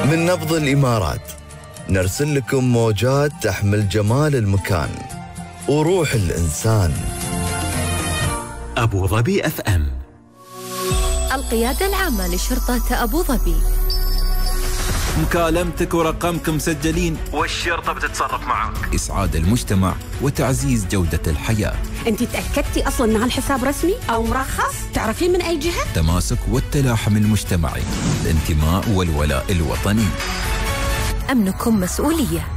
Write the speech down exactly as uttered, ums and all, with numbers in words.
من نبض الإمارات نرسل لكم موجات تحمل جمال المكان وروح الإنسان. أبو ظبي أف أم. القيادة العامة لشرطة أبو ظبي. مكالمتك ورقمك مسجلين والشرطة بتتصرف معك. إسعاد المجتمع وتعزيز جودة الحياة. أنت تأكدتي أصلاً أن هالحساب رسمي أو مرخص؟ تعرفين من أي جهة؟ تماسك والتلاحم المجتمعي، الانتماء والولاء الوطني. أمنكم مسؤولية.